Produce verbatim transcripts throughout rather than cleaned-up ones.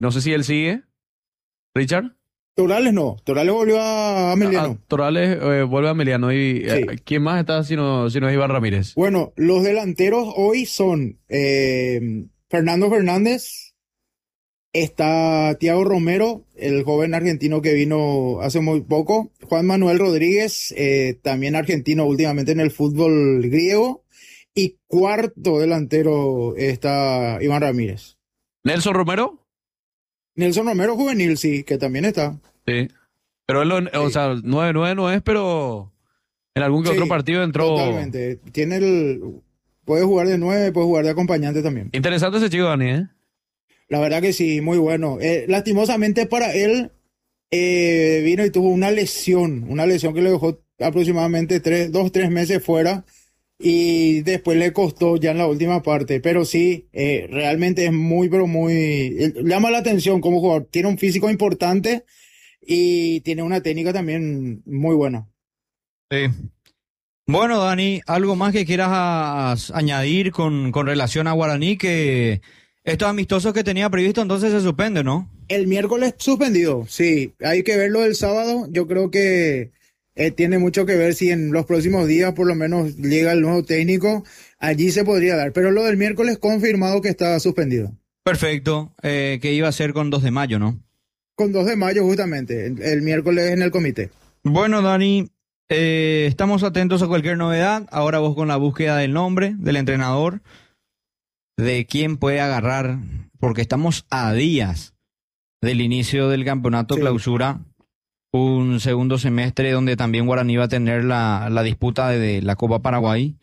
No sé si él sigue, Richard. Torales no, Torales volvió a Emiliano. Ah, Torales eh, vuelve a Emiliano. ¿Y eh, Sí. quién más está si no, si no es Iván Ramírez? Bueno, los delanteros hoy son eh, Fernando Fernández, está Thiago Romero, el joven argentino que vino hace muy poco, Juan Manuel Rodríguez, eh, también argentino últimamente en el fútbol griego, y cuarto delantero está Iván Ramírez. ¿Nelson Romero? Nelson Romero juvenil, sí, que también está. Sí. Pero él, lo- o Sí, sea, nueve nueve no es, pero en algún que otro sí, partido entró. totalmente. Tiene el, puede jugar de nueve, puede jugar de acompañante también. Interesante ese chico, Dani, ¿eh? La verdad que sí, muy bueno. Eh, lastimosamente para él, eh, vino y tuvo una lesión, una lesión que le dejó aproximadamente tres, dos, tres meses fuera y después le costó ya en la última parte. Pero sí, eh, realmente es muy, pero muy, eh, llama la atención como jugador. Tiene un físico importante y tiene una técnica también muy buena. Sí. Bueno, Dani, ¿algo más que quieras a- a- añadir con, con relación a Guaraní? Que estos amistosos que tenía previsto entonces se suspenden, ¿no? El miércoles suspendido, sí, hay que verlo el sábado. Yo creo que eh, tiene mucho que ver si en los próximos días por lo menos llega el nuevo técnico, allí se podría dar. Pero lo del miércoles confirmado que está suspendido. Perfecto, eh, que iba a ser con dos de mayo, ¿no? Con dos de mayo justamente, el, el miércoles en el comité. Bueno, Dani, eh, estamos atentos a cualquier novedad. Ahora vos con la búsqueda del nombre del entrenador, de quién puede agarrar, porque estamos a días del inicio del campeonato Sí. clausura, un segundo semestre donde también Guaraní va a tener la, la disputa de, de la Copa Paraguay.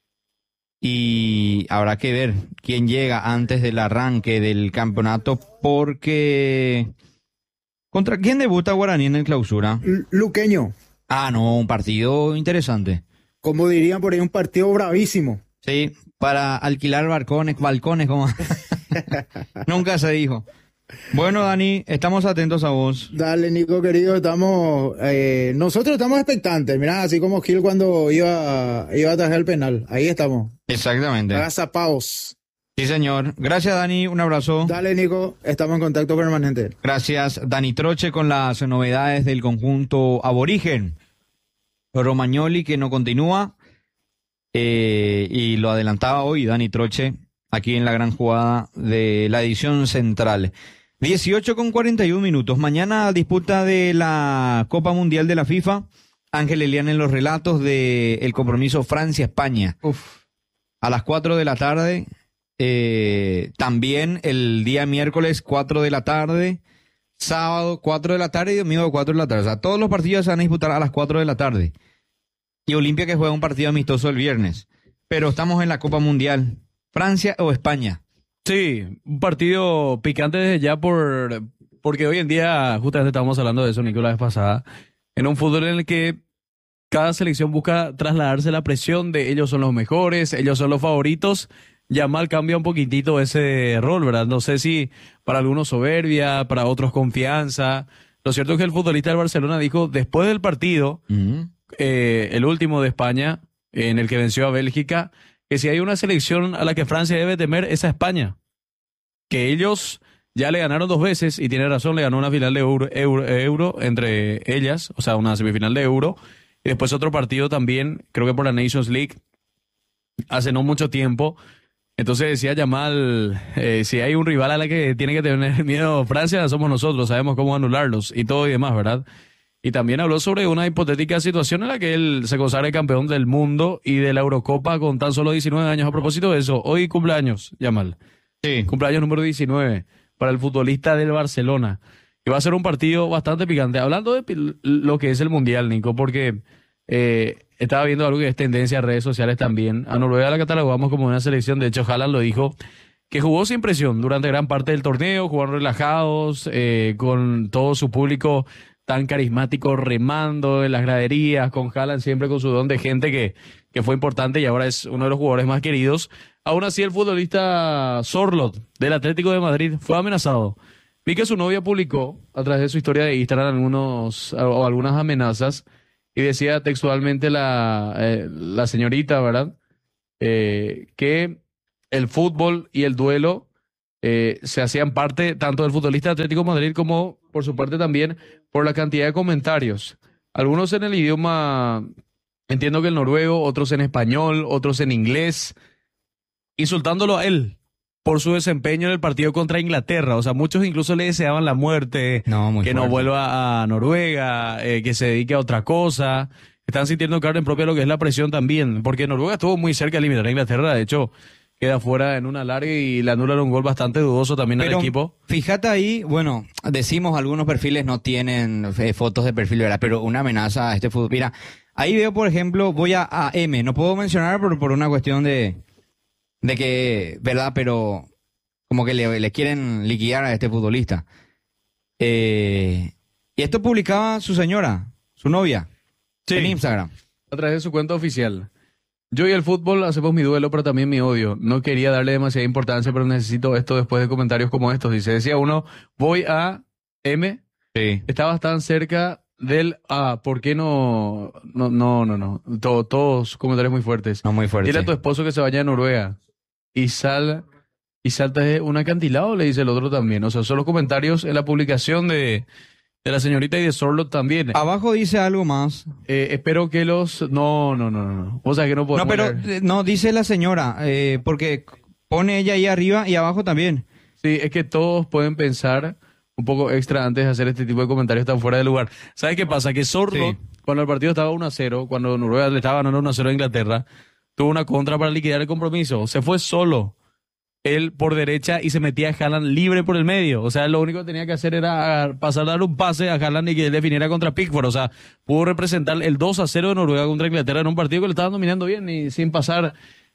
Y habrá que ver quién llega antes del arranque del campeonato, porque ¿contra quién debuta Guaraní en el clausura? L- Luqueño, Ah, no, un partido interesante. como dirían por ahí, un partido bravísimo. Sí, para alquilar balcones, balcones, como nunca se dijo. Bueno, Dani, estamos atentos a vos. Dale, Nico querido, estamos, eh, nosotros estamos expectantes, mirá, así como Gil cuando iba, iba a atajar el penal, ahí estamos, Exactamente. agazapaos. Sí, señor. Gracias, Dani. Un abrazo. Dale, Nico, estamos en contacto permanente. Gracias, Dani Troche, con las novedades del conjunto aborigen. Romagnoli, que no continúa. eh, y lo adelantaba hoy Dani Troche, aquí en la gran jugada de la edición central. dieciocho con cuarenta y uno minutos. Mañana disputa de la Copa Mundial de la FIFA. Ángel Elian en los relatos del compromiso Francia-España. Uf. A las cuatro de la tarde. Eh, también el día miércoles, cuatro de la tarde. Sábado, cuatro de la tarde y domingo, cuatro de la tarde. O sea, todos los partidos se van a disputar a las cuatro de la tarde. Y Olimpia que juega un partido amistoso el viernes. Pero estamos en la Copa Mundial. ¿Francia o España? Sí, un partido picante desde ya por porque hoy en día, justamente estábamos hablando de eso, Nico, la vez pasada, en un fútbol en el que cada selección busca trasladarse la presión de ellos son los mejores, ellos son los favoritos. Yamal cambia un poquitito ese rol, ¿verdad? No sé si para algunos soberbia, para otros confianza. Lo cierto es que el futbolista del Barcelona dijo después del partido, Ujú. eh, el último de España, en el que venció a Bélgica, que si hay una selección a la que Francia debe temer, es a España. Que ellos ya le ganaron dos veces, y tiene razón, le ganó una final de euro, euro, euro entre ellas, o sea, una semifinal de euro, y después otro partido también, creo que por la Nations League, hace no mucho tiempo. Entonces decía Yamal, eh, si hay un rival a la que tiene que tener miedo Francia, somos nosotros, sabemos cómo anularlos y todo y demás, ¿verdad? Y también habló sobre una hipotética situación en la que él se consagre campeón del mundo y de la Eurocopa con tan solo diecinueve años. A propósito de eso, hoy cumpleaños, Yamal. Sí. Cumpleaños número diecinueve para el futbolista del Barcelona. Y va a ser un partido bastante picante. Hablando de pi- lo que es el Mundial, Nico, porque eh, estaba viendo algo que es tendencia en redes sociales también. A Noruega la catalogamos como una selección, de hecho Haaland lo dijo, que jugó sin presión durante gran parte del torneo, jugaron relajados, eh, con todo su público tan carismático remando en las graderías, con Haaland siempre con su don de gente que, que fue importante y ahora es uno de los jugadores más queridos. Aún así, el futbolista Sorloth del Atlético de Madrid fue amenazado. Vi que su novia publicó a través de su historia de Instagram algunos o algunas amenazas y decía textualmente la, eh, la señorita, ¿verdad? Eh, que el fútbol y el duelo eh, se hacían parte tanto del futbolista Atlético de Madrid como, por su parte, también por la cantidad de comentarios. Algunos en el idioma, entiendo que el noruego, otros en español, otros en inglés, insultándolo a él por su desempeño en el partido contra Inglaterra. O sea, muchos incluso le deseaban la muerte, No, muy que no fuerte. vuelva a Noruega, eh, que se dedique a otra cosa. Están sintiendo carne propia lo que es la presión también, porque Noruega estuvo muy cerca de eliminar a Inglaterra. De hecho, queda fuera en una larga y le anulan un gol bastante dudoso también Pero al equipo. fíjate ahí, bueno, decimos algunos perfiles no tienen eh, fotos de perfil, ¿verdad? Pero una amenaza a este fútbol. Mira, ahí veo, por ejemplo, voy a, a M, no puedo mencionar por, por una cuestión de, de que, ¿verdad? Pero como que le, le quieren liquidar a este futbolista. Eh, y esto publicaba su señora, su novia, Sí. en Instagram. A través de su cuenta oficial. Yo y el fútbol hacemos mi duelo, pero también mi odio. No quería darle demasiada importancia, pero necesito esto después de comentarios como estos. Dice, decía uno, voy a M, Sí. estabas tan cerca del A, ¿por qué no? No, no, no, no. To- todos comentarios muy fuertes. No, muy fuerte. Dile a tu esposo que se vaya a Noruega y sal y salta de un acantilado, le dice el otro también. O sea, son los comentarios en la publicación de, de la señorita y de Sorlo también. Abajo dice algo más. Eh, espero que los... No, no, no, no, no. O sea, que no podemos No, pero leer. eh, no, dice la señora, eh, porque pone ella ahí arriba y abajo también. Sí, es que todos pueden pensar un poco extra antes de hacer este tipo de comentarios tan fuera de lugar. ¿Sabes qué pasa? Que Sorlo, Sí. cuando el partido estaba uno a cero, cuando Noruega le estaba ganando uno a cero a Inglaterra, tuvo una contra para liquidar el compromiso. Se fue solo, él por derecha, y se metía a Haaland libre por el medio. O sea, lo único que tenía que hacer era pasar a dar un pase a Haaland y que él definiera contra Pickford. O sea, pudo representar el dos a cero de Noruega contra Inglaterra en un partido que le estaban dominando bien y sin pasar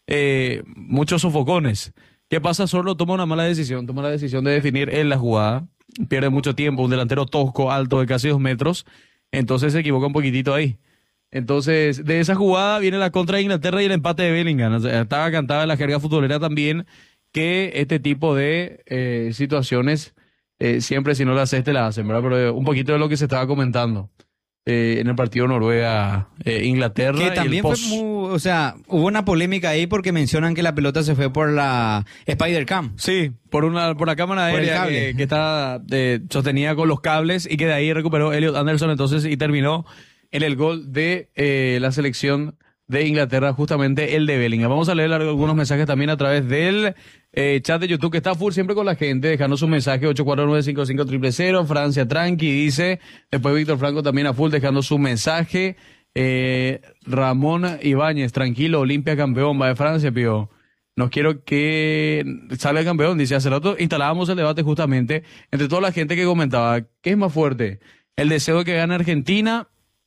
eh, muchos sofocones. ¿Qué pasa? Sorlo toma una mala decisión, toma la decisión de definir él la jugada, pierde mucho tiempo, un delantero tosco, alto de casi dos metros, entonces se equivoca un poquitito ahí. Entonces, de esa jugada viene la contra de Inglaterra y el empate de Bellingham. O sea, estaba cantada en la jerga futbolera también que este tipo de eh, situaciones eh, siempre, si no las haces, te las hacen, ¿verdad? Pero eh, un poquito de lo que se estaba comentando eh, en el partido Noruega-Inglaterra. Que también fue muy, o sea, hubo una polémica ahí porque mencionan que la pelota se fue por la Spider-Cam. Sí, por una por la cámara Por el aérea cable. que, que está eh, sostenida con los cables y que de ahí recuperó Elliot Anderson entonces y terminó en el gol de eh, la selección de Inglaterra, justamente el de Bellingham. Vamos a leer algunos mensajes también a través del eh, chat de YouTube, que está full siempre con la gente, dejando su mensaje ocho cuatro nueve cinco cinco cero cero cero. Francia tranqui, dice. Después Víctor Franco también a full, dejando su mensaje. Eh, Ramón Ibáñez, tranquilo, Olimpia campeón, va de Francia, pío. No quiero que salga el campeón, dice. Hace rato instalábamos el debate justamente entre toda la gente que comentaba, ¿qué es más fuerte? ¿El deseo de que gane Argentina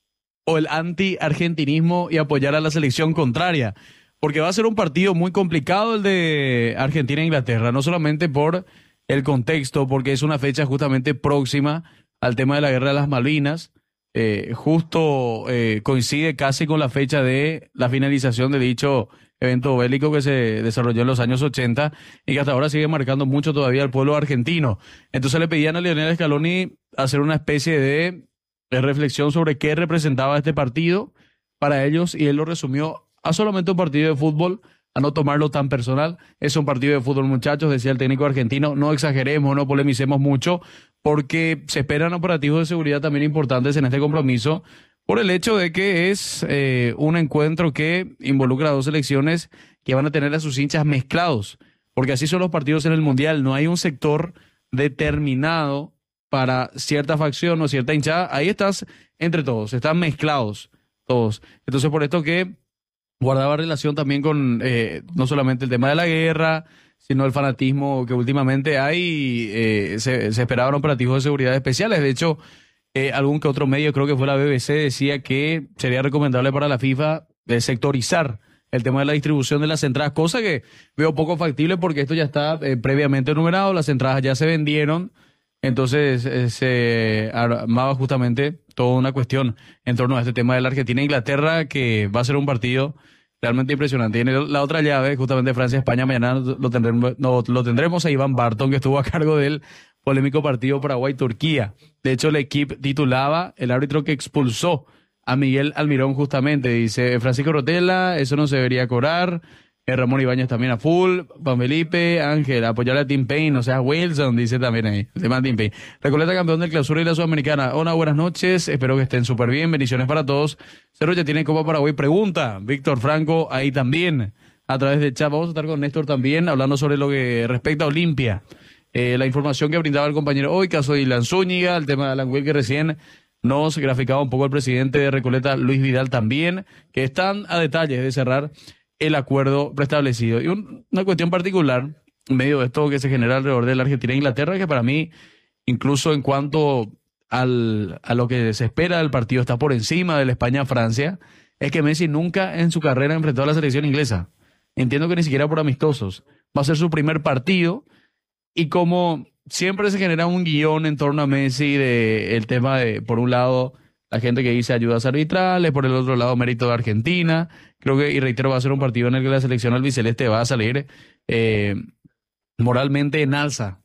o el anti-argentinismo y apoyar a la selección contraria? Porque va a ser un partido muy complicado el de Argentina e Inglaterra, no solamente por el contexto, porque es una fecha justamente próxima al tema de la Guerra de las Malvinas, eh, justo eh, coincide casi con la fecha de la finalización de dicho evento bélico que se desarrolló en los años ochenta y que hasta ahora sigue marcando mucho todavía al pueblo argentino. Entonces le pedían a Lionel Scaloni hacer una especie de de reflexión sobre qué representaba este partido para ellos y él lo resumió a solamente un partido de fútbol, a no tomarlo tan personal. Es un partido de fútbol, muchachos, decía el técnico argentino, no exageremos, no polemicemos mucho, porque se esperan operativos de seguridad también importantes en este compromiso, por el hecho de que es eh, un encuentro que involucra a dos selecciones que van a tener a sus hinchas mezclados, porque así son los partidos en el Mundial, no hay un sector determinado para cierta facción o cierta hinchada, ahí estás entre todos, están mezclados todos. Entonces, por esto que guardaba relación también con eh, no solamente el tema de la guerra, sino el fanatismo que últimamente hay, eh, se, se esperaban operativos de seguridad especiales. De hecho, eh, algún que otro medio, creo que fue la B B C, decía que sería recomendable para la FIFA eh, sectorizar el tema de la distribución de las entradas, cosa que veo poco factible porque esto ya está eh, previamente numerado, las entradas ya se vendieron. Entonces eh, se armaba justamente toda una cuestión en torno a este tema de la Argentina e Inglaterra, que va a ser un partido realmente impresionante. Y en la otra llave, justamente Francia-España, mañana lo tendremos, no, lo tendremos a Iván Barton, que estuvo a cargo del polémico partido Paraguay-Turquía. De hecho, el equipo titulaba el árbitro que expulsó a Miguel Almirón justamente. Dice Francisco Rotella, eso no se debería cobrar. Eh, Ramón Ibáñez también a full. Juan Felipe, Ángel, apoyarle a Tim Payne, o sea, Wilson, dice también ahí. Se llama Tim Payne. Recoleta campeón del Clausura y la Sudamericana. Hola, buenas noches. Espero que estén súper bien. Bendiciones para todos. Cerro ya tiene Copa Paraguay. Pregunta. Víctor Franco, ahí también. A través de chat. Vamos a estar con Néstor también, hablando sobre lo que respecta a Olimpia. Eh, la información que brindaba el compañero hoy, caso de Ilan Zúñiga, el tema de Alan Will que recién nos graficaba un poco el presidente de Recoleta, Luis Vidal también, que están a detalles de cerrar el acuerdo preestablecido. Y un, una cuestión particular, en medio de esto que se genera alrededor de la Argentina e Inglaterra, que para mí, incluso en cuanto al, a lo que se espera del partido, está por encima de la España-Francia, es que Messi nunca en su carrera enfrentó a la selección inglesa. Entiendo que ni siquiera por amistosos. Va a ser su primer partido. Y como siempre se genera un guión en torno a Messi de el tema de, por un lado, la gente que dice ayudas arbitrales, por el otro lado, mérito de Argentina. Creo que, y reitero, va a ser un partido en el que la selección albiceleste va a salir eh, moralmente en alza,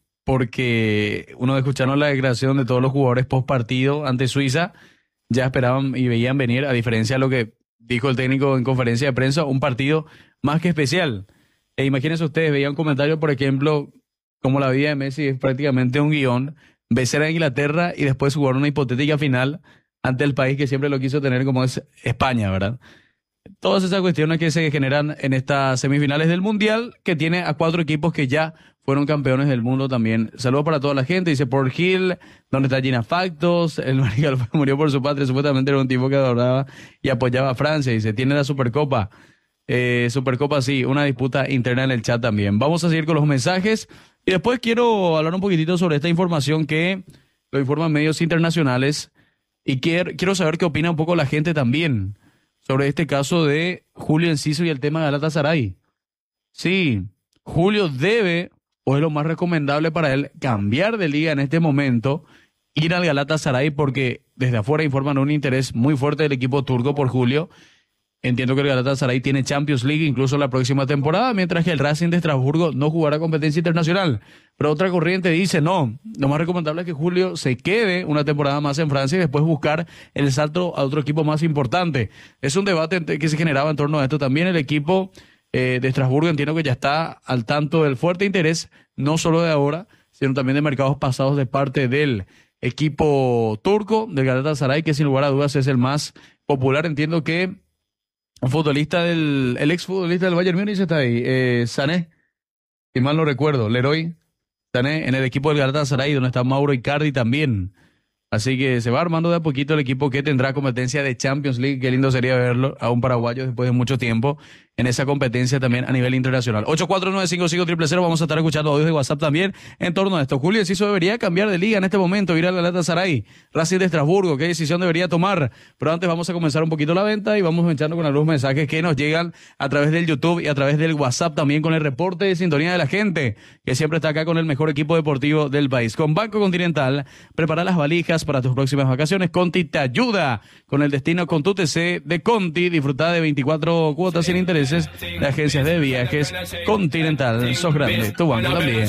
porque uno escucharon la declaración de todos los jugadores post partido ante Suiza, ya esperaban y veían venir, a diferencia de lo que dijo el técnico en conferencia de prensa, un partido más que especial. E imagínense ustedes, veían comentarios, por ejemplo, como la vida de Messi es prácticamente un guión, vencer a Inglaterra y después jugar una hipotética final ante el país que siempre lo quiso tener, como es España, ¿verdad? Todas esas cuestiones que se generan en estas semifinales del Mundial, que tiene a cuatro equipos que ya fueron campeones del mundo también. Saludos para toda la gente, dice Port Hill, donde está Gina Factos, el Marical murió por su patria, supuestamente era un tipo que adoraba y apoyaba a Francia, dice, tiene la Supercopa. Eh, Supercopa, sí, una disputa interna en el chat también. Vamos a seguir con los mensajes y después quiero hablar un poquitito sobre esta información que lo informan medios internacionales y quiero, quiero saber qué opina un poco la gente también sobre este caso de Julio Enciso y el tema de Galatasaray. Sí, Julio debe, o es lo más recomendable para él, cambiar de liga en este momento, ir al Galatasaray porque desde afuera informan un interés muy fuerte del equipo turco por Julio. Entiendo que el Galatasaray tiene Champions League incluso la próxima temporada, mientras que el Racing de Estrasburgo no jugará competencia internacional. Pero otra corriente dice, no, lo más recomendable es que Julio se quede una temporada más en Francia y después buscar el salto a otro equipo más importante. Es un debate que se generaba en torno a esto. También el equipo eh, de Estrasburgo entiendo que ya está al tanto del fuerte interés, no solo de ahora, sino también de mercados pasados de parte del equipo turco, del Galatasaray, que sin lugar a dudas es el más popular. Entiendo que un futbolista del, el ex futbolista del Bayern Múnich está ahí, eh, Sané, si mal no recuerdo, Leroy Sané en el equipo del Galatasaray, donde está Mauro Icardi también. Así que se va armando de a poquito el equipo que tendrá competencia de Champions League. Qué lindo sería verlo a un paraguayo después de mucho tiempo en esa competencia también a nivel internacional. ocho cuatro nueve cinco cinco cero cero. Vamos a estar escuchando audios de WhatsApp también en torno a esto. Julio Enciso debería cambiar de liga en este momento, ir al Galatasaray. Racing de Estrasburgo, ¿qué decisión debería tomar? Pero antes vamos a comenzar un poquito la venta y vamos echando con algunos mensajes que nos llegan a través del YouTube y a través del WhatsApp también con el reporte de sintonía de la gente que siempre está acá con el mejor equipo deportivo del país. Con Banco Continental, prepara las valijas para tus próximas vacaciones. Conti te ayuda con el destino con tu T C de Conti. Disfruta de veinticuatro cuotas sin intereses de agencias de viajes Continental. Sos grande, tu banco también.